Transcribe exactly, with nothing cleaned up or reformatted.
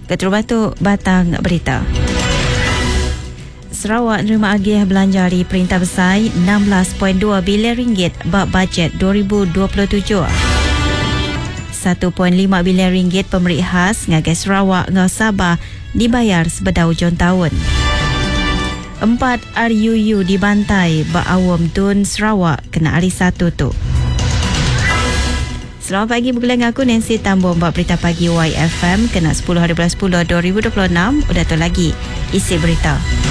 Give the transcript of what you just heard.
Ketua Batu Batang berita. Sarawak nerima agih belanja dari Perintah Besar enam belas perpuluhan dua bilion ringgit bab bajet dua ribu dua puluh tujuh. satu perpuluhan lima bilion ringgit pemberi khas ngagai Sarawak ngau Sabah dibayar sebedau hujung tahun. Empat R U U dibantai bak awam tun Sarawak kena hari satu tu. Selamat pagi, bergelar dengan aku Nancy Tambung buat berita pagi Y F M kena sepuluh hari bulan sepuluh dua ribu dua puluh enam. Udah tu lagi isi berita.